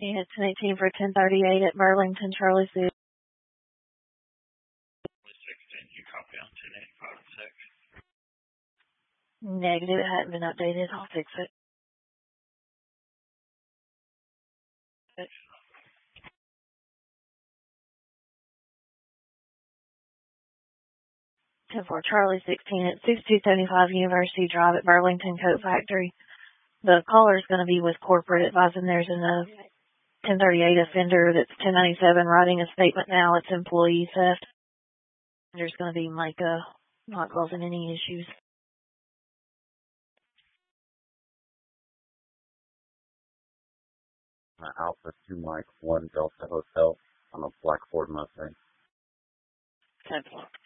And it's an 18 for 1038 at Burlington, Charlie 6. 16, you copy on 1085 6. Negative, it hadn't been updated. I'll fix it. For Charlie 16 at 6275 University Drive at Burlington Coat Factory. The caller is going to be with corporate, advising there's a 1038 offender that's 1097 writing a statement now. It's employee theft. There's going to be Micah not causing any issues. Alpha 2 Mike 1 Delta Hotel on a black Ford Mustang. 10-4.